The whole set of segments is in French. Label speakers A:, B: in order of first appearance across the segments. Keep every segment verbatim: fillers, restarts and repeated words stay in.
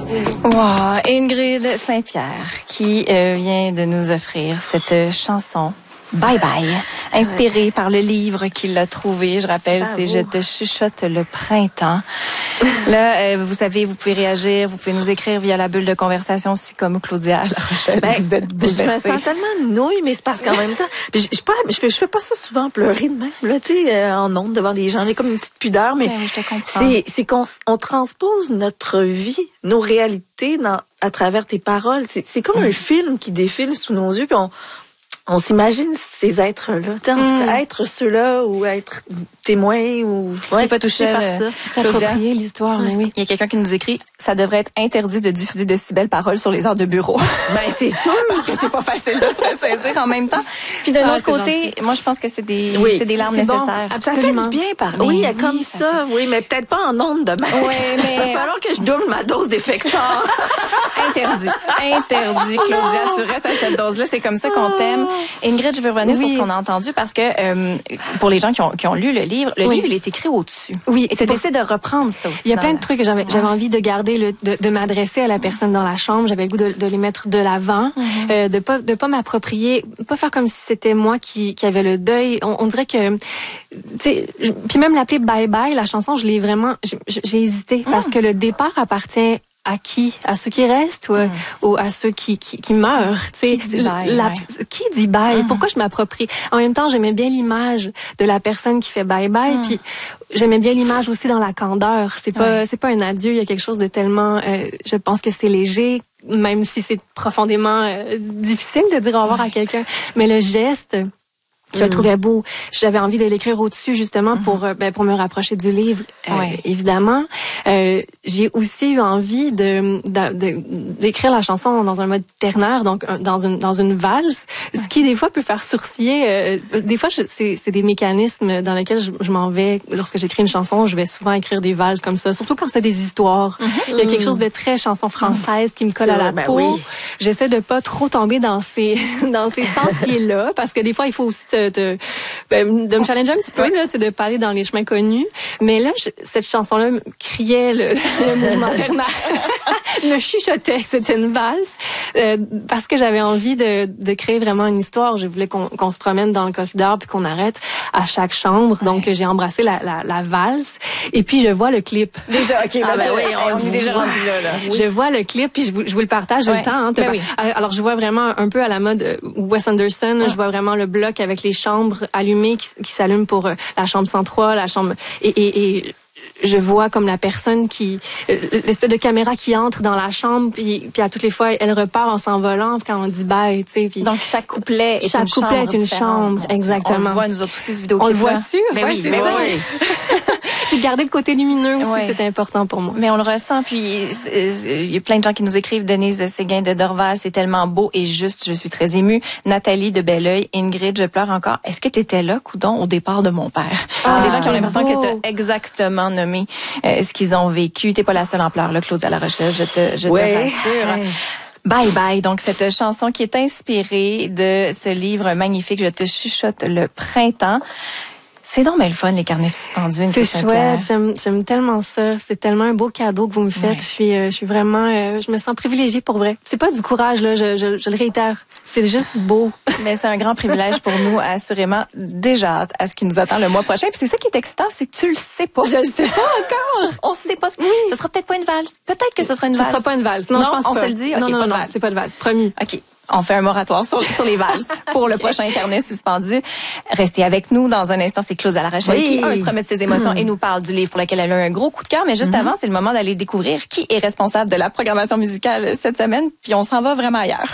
A: Wow, Ingrid Saint-Pierre qui euh, vient de nous offrir cette euh, chanson Bye Bye, inspirée ouais. par le livre qu'il a trouvé. Je rappelle, ah, c'est beau. Je te chuchote le printemps. Là, euh, vous savez, vous pouvez réagir, vous pouvez nous écrire via la bulle de conversation, si comme Claudia La Rochelle, ben, vous êtes bouleversée.
B: Je me sens tellement nouille, mais c'est parce qu'en même temps, je, je, je, fais, je fais pas ça souvent pleurer de même, là, tu sais, euh, en ondes devant des gens, j'ai comme une petite pudeur, mais
A: ben, oui, je te comprends.
B: c'est, c'est qu'on on transpose notre vie, nos réalités dans, à travers tes paroles. C'est, c'est comme mmh. un film qui défile sous nos yeux, puis on On s'imagine ces êtres-là, en tout cas, mm. être ceux-là ou être témoin ou
A: ouais, pas touché par ça.
C: S'approprier l'histoire, mais oui.
A: Il y a quelqu'un qui nous écrit, ça devrait être interdit de diffuser de si belles paroles sur les heures de bureau.
B: Ben c'est sûr,
A: parce que c'est pas facile de se ressaisir en même temps. Puis d'un ah, autre côté, gentil. Moi je pense que c'est des,
B: oui,
A: c'est des larmes c'est nécessaires.
B: Bon. Ça fait du bien parler. Oui, oui, comme ça, ça oui, mais peut-être pas en ondes demain.
A: Oui, mais
B: il va falloir que je double ma dose d'Effexor.
A: Interdit, interdit, Claudia, tu restes à cette dose-là, c'est comme ça qu'on t'aime. Ingrid, je veux revenir oui. sur ce qu'on a entendu parce que euh, pour les gens qui ont, qui ont lu le livre, le oui. livre il est écrit au-dessus.
C: Oui,
A: et tu as décidé de reprendre ça aussi.
C: Il y a plein de trucs que j'avais, ouais. j'avais envie de garder, le, de, de m'adresser à la personne dans la chambre. J'avais le goût de, de les mettre de l'avant, mm-hmm. euh, de pas de pas m'approprier, pas faire comme si c'était moi qui, qui avait le deuil. On, on dirait que, tu sais, puis même l'appeler Bye Bye, la chanson, je l'ai vraiment, j'ai, j'ai hésité mm. parce que le départ appartient à qui? À ceux qui restent ou, mm. ou à ceux qui, qui, qui meurent?
A: Qui dit bye?
C: La, qui dit bye? Mm. Pourquoi je m'approprie? En même temps, j'aimais bien l'image de la personne qui fait bye bye, mm. puis j'aimais bien l'image aussi dans la candeur. C'est pas, ouais. c'est pas un adieu, il y a quelque chose de tellement, euh, je pense que c'est léger, même si c'est profondément euh, difficile de dire au revoir à quelqu'un. Mais le geste, je le trouvais beau. J'avais envie de l'écrire au-dessus, justement, mm-hmm. pour ben, pour me rapprocher du livre, euh, ouais. évidemment. Euh, j'ai aussi eu envie de, de, de d'écrire la chanson dans un mode ternaire, donc dans une dans une valse, ouais. ce qui des fois peut faire sourciller. Euh, des fois, je, c'est c'est des mécanismes dans lesquels je, je m'en vais. Lorsque j'écris une chanson, je vais souvent écrire des valses comme ça, surtout quand c'est des histoires. Mm-hmm. Il y a quelque chose de très chanson française qui me colle c'est à la
B: vrai,
C: peau.
B: Ben oui.
C: J'essaie de pas trop tomber dans ces dans ces sentiers-là, parce que des fois, il faut aussi De, de, de me challenger un petit peu, là, de pas aller dans les chemins connus. Mais là, je, cette chanson-là criait le, le mouvement ternaire. me chuchotait que c'était une valse. Euh, parce que j'avais envie de, de créer vraiment une histoire. Je voulais qu'on, qu'on se promène dans le corridor puis qu'on arrête à chaque chambre. Ouais. Donc, j'ai embrassé la, la, la valse. Et puis, je vois le clip.
A: Déjà, OK.
B: Ah,
A: ben
B: oui, on, on est déjà rendu là, là.
C: Oui. Je vois le clip puis je vous, je vous le partage. J'ai ouais. le temps. Hein,
A: ben oui.
C: Alors, je vois vraiment un peu à la mode Wes Anderson. Ouais. Je vois vraiment le bloc avec les chambres allumées qui, qui s'allument pour euh, la chambre cent trois, la chambre... Et, et, et je vois comme la personne qui... Euh, l'espèce de caméra qui entre dans la chambre, puis, puis à toutes les fois, elle repart en s'envolant quand on dit bye, tu sais. Puis
A: donc, chaque couplet est
C: chaque
A: une
C: couplet
A: chambre
C: est une chambre, exactement. On
A: le voit, nous autres aussi, ce vidéo
C: on le voit dessus.
A: Mais
C: ouais,
A: oui,
C: c'est
A: mais
C: ça.
A: oui.
C: Puis garder le côté lumineux aussi,
A: ouais.
C: c'est important pour moi.
A: Mais on le ressent, puis il y a plein de gens qui nous écrivent. Denise Séguin de Dorval, c'est tellement beau et juste, je suis très émue. Nathalie de Belleuil, Ingrid, je pleure encore. Est-ce que tu étais là, coudon, au départ de mon père? Ah, des gens qui ont l'impression beau. que tu as exactement nommé euh, ce qu'ils ont vécu. T'es pas la seule en pleurs, là, Claudia La Rochelle, je te, je
B: ouais.
A: te rassure. Ouais. Bye Bye, donc cette chanson qui est inspirée de ce livre magnifique, Je te chuchote le printemps. C'est donc bien le fun, les carnets suspendus.
C: C'est chouette, j'aime, j'aime tellement ça. C'est tellement un beau cadeau que vous me faites. Ouais. Je suis, euh, je suis vraiment, euh, je me sens privilégiée pour vrai. C'est pas du courage, là, je, je, je le réitère. C'est juste beau.
A: Mais c'est un grand privilège pour nous, assurément. Déjà hâte à ce qui nous attend le mois prochain. Puis c'est ça qui est excitant, c'est que tu le sais pas.
C: Je le sais pas encore.
A: On sait pas. Oui. Ce sera peut-être pas une valse. Peut-être que ce sera une
C: ce
A: valse.
C: Ce sera pas une valse. Non, non je pense
A: on
C: pas.
A: se le dit. Okay,
C: non, non,
A: pas
C: non,
A: de valse.
C: C'est pas de valse. Promis.
A: OK. On fait un moratoire sur, sur les valses pour le prochain carnet suspendu. Restez avec nous. Dans un instant, c'est Claudia La Rochelle oui. qui, un, se remet de ses émotions mmh. et nous parle du livre pour lequel elle a un gros coup de cœur. Mais juste mmh. avant, c'est le moment d'aller découvrir qui est responsable de la programmation musicale cette semaine. Puis on s'en va vraiment ailleurs.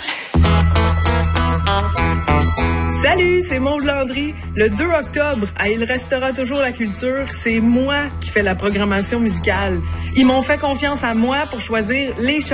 D: Salut, c'est Maude Landry. Le deux octobre, à Il restera toujours la culture, c'est moi qui fais la programmation musicale. Ils m'ont fait confiance à moi pour choisir les chansons